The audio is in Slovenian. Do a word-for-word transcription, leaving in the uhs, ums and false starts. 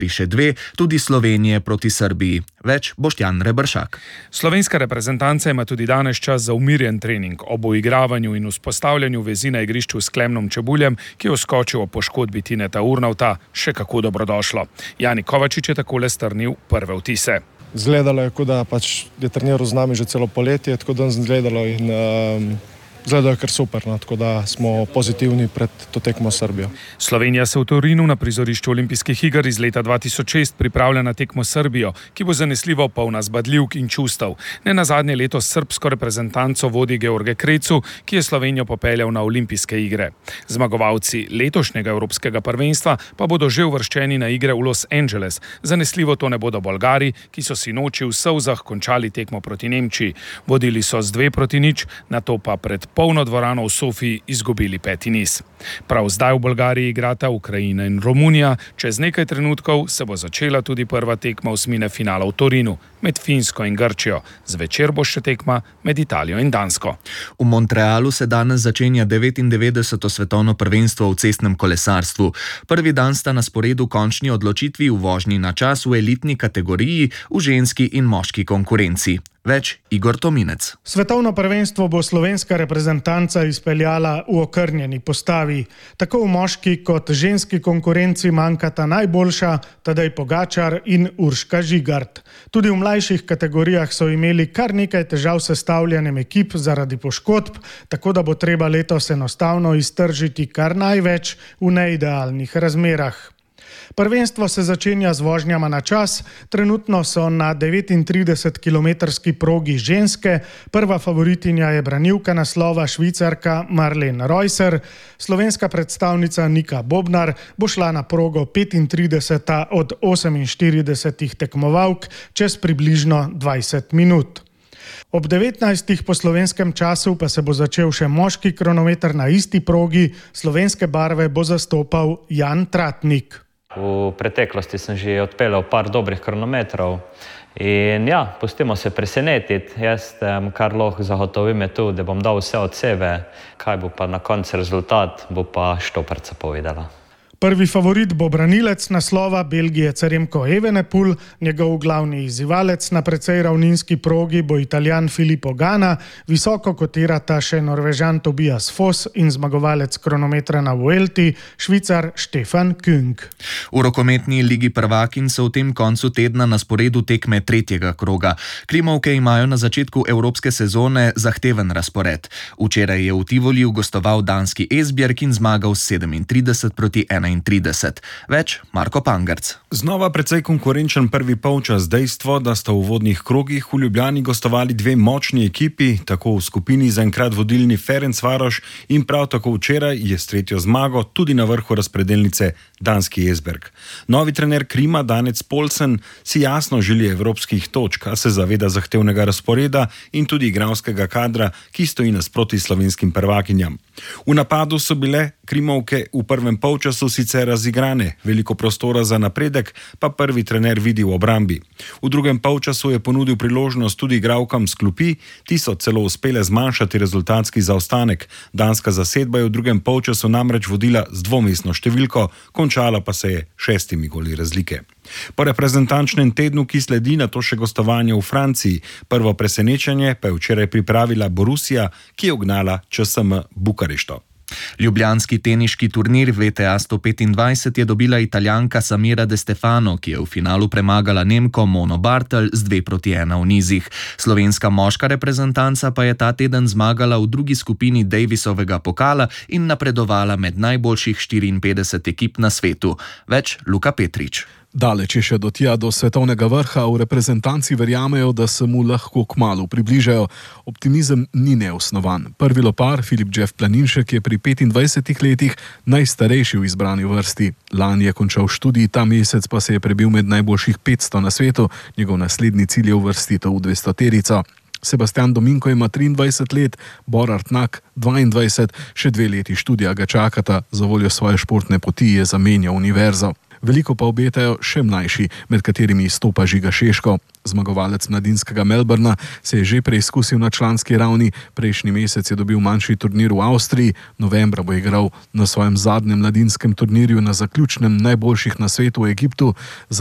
piše dve, tudi Slovenije proti Srbiji. Več Boštjan Rebršak. Slovenska reprezentanca ima tudi danes čas za umirjen trening ob uigravanju in vzpostavljanju vezi na igrišču s Klemnom Čebuljem, ki je vskočil o poškodbi Tineta Urnauta, še kako dobrodošlo. Jani Kovačič je takole strnil prve vtise. Zgledalo je, kot da pač je treniral z nami že celo poletje, tako da je zgledalo in um, zgledalo je kar super, no, tako da smo pozitivni pred to tekmo s Srbijo. Slovenija se v Torinu na prizorišču olimpijskih iger iz leta dva tisoč šest pripravlja na tekmo s Srbijo, ki bo zanesljivo polna zbadljivk in čustev. Ne nazadnje letos srbsko reprezentanco vodi George Krecu, ki je Slovenijo popeljal na olimpijske igre. Zmagovalci letošnjega evropskega prvenstva pa bodo že uvrščeni na igre v Los Angeles. Zanesljivo to ne bodo Bolgari, ki so si noči v solzah končali tekmo proti Nemčiji. Vodili so z dve proti nič, nato pa pred polno dvorano v Sofiji izgubili peti niz. Prav zdaj v Bolgariji igrata Ukrajina in Romunija, čez nekaj trenutkov se bo začela tudi prva tekma osmine finala v Torinu med Finsko in Grčijo. Zvečer bo še tekma med Italijo in Dansko. V Montrealu se danes začenja devetindevetdeseto svetovno prvenstvo v cestnem kolesarstvu. Prvi dan sta na sporedu končni odločitvi v vožnji na čas v elitni kategoriji v ženski in moški konkurenci. Več Igor Tominec. Svetovno prvenstvo bo slovenska reprezentanca izpeljala v okrnjeni postavi. Tako v moški kot ženski konkurenci manjkata najboljša Tadej Pogačar in Urška Žigart. Tudi v mlajših kategorijah so imeli kar nekaj težav s sestavljanjem ekip zaradi poškodb, tako da bo treba letos enostavno iztržiti kar največ v neidealnih razmerah. Prvenstvo se začenja z vožnjama na čas, trenutno so na devetintridesetkilometrski progi ženske, prva favoritinja je branilka naslova Švicarka Marlene Reusser, slovenska predstavnica Nika Bobnar bo šla na progo petintrideseta od oseminštiridesetih tekmovalk čez približno dvajset minut. Ob devetnajstih po slovenskem času pa se bo začel še moški kronometer na isti progi, slovenske barve bo zastopal Jan Tratnik. V preteklosti sem že odpeljal par dobrih kronometrov in ja, pustimo se presenetiti. Jaz kar lahko zagotovim je tu, da bom dal vse od sebe, kaj bo pa na koncu rezultat, bo pa štoparca povedala. Prvi favorit bo branilec naslova Belgijec Remko Evenepoel, njegov glavni izzivalec na precej ravninski progi bo Italijan Filippo Ganna, visoko kotirata še Norvežan Tobias Foss in zmagovalec kronometra na Vuelti, Švicar Stefan Küng. V rokometni ligi prvakinj so v tem koncu tedna na sporedu tekme tretjega kroga. Krimovke imajo na začetku evropske sezone zahteven razpored. Včeraj je v Tivoliju gostoval danski Esbjerg in zmagal sedemintrideset proti enaintrideset. Več Marko Pangerc. Znova precej konkurenčen prvi polčas, dejstvo, da sta v uvodnih krogih v Ljubljani gostovali dve močni ekipi, tako v skupini zaenkrat vodilni Ferencvaroš in prav tako včeraj je s tretjo zmago tudi na vrhu razpredelnice danski Esbjerg. Novi trener Krima, Danec Poulsen, si jasno želi evropskih točk, a se zaveda zahtevnega razporeda in tudi igralskega kadra, ki stoji nasproti slovenskim prvakinjam. V napadu so bile Krimovke v prvem polčasu sicer razigrane, veliko prostora za napredek pa prvi trener vidi v obrambi. V drugem polčasu je ponudil priložnost tudi igralkam s klopi, ti so celo uspele zmanjšati rezultatski zaostanek. Danska zasedba je v drugem polčasu namreč vodila z dvomestno številko, končala pa se je šestimi goli razlike. Po reprezentančnem tednu, ki sledi, na to še gostovanje v Franciji. Prvo presenečenje pa je včeraj pripravila Borussia, ki je ugnala Č S M Bukarešto. Ljubljanski teniški turnir V T A sto petindvajset je dobila Italijanka Samira De Stefano, ki je v finalu premagala Nemko Mono Bartel z dve proti ena v nizih. Slovenska moška reprezentanca pa je ta teden zmagala v drugi skupini Davisovega pokala in napredovala med najboljših štiriinpetdeset ekip na svetu. Več Luka Petrič. Daleč je še do tja, do svetovnega vrha, v reprezentanci verjamejo, da se mu lahko kmalu približajo. Optimizem ni neosnovan. Prvi lopar, Filip Jeff Planinšek, je pri petindvajsetih letih najstarejši v izbrani vrsti. Lani je končal študij, ta mesec pa se je prebil med najboljših petsto na svetu. Njegov naslednji cilj je uvrstitev v dvestoterico. Sebastian Dominko ima triindvajset let, Borard Nak dvaindvajset, še dve leti študija ga čakata, za voljo svoje športne poti je zamenjal univerzo. Veliko pa obetajo še mlajši, med katerimi izstopa Žiga Šeško. Zmagovalec mladinskega Melbourna se je že preizkusil na članski ravni, prejšnji mesec je dobil manjši turnir v Avstriji, novembra bo igral na svojem zadnjem mladinskem turnirju na zaključnem najboljših na svetu v Egiptu.